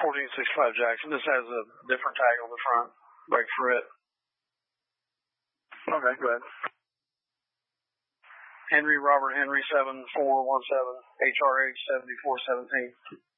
1465 Jackson. This has a different tag on the front. Brake for it. Okay, go ahead. Henry, Robert Henry, 7417, HRH 7417.